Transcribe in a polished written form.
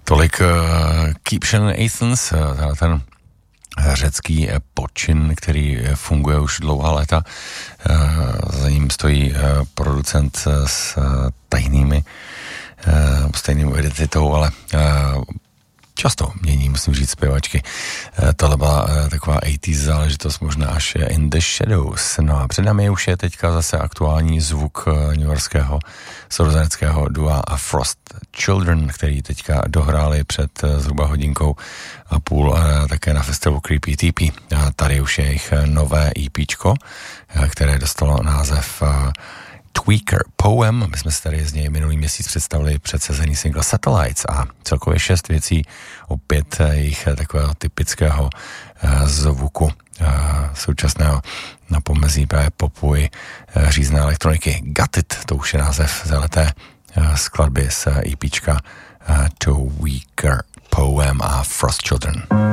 Tolik Keep Shannon Athens, ten řecký počin, který funguje už dlouhá léta. Za ním stojí producent s stejným identitou, ale často mění, musím říct, zpěvačky. Tohle byla taková 80s záležitost, možná až In the Shadows. No a před námi už je teďka zase aktuální zvuk newyorského sourozeneckého dua a Frost Children, který teďka dohráli před zhruba hodinkou a půl také na festivalu Creepy TP. A tady už je jejich nové EPčko, které dostalo název Tweaker Poem. My jsme si tady z něj minulý měsíc představili předsezený single Satellites a celkově 6 věcí, opět jejich takového typického zvuku současného na pomezí právě popu i řízné elektroniky. Got It, to už je název zeleté skladby z EPčka Tweaker Poem a Frost Children.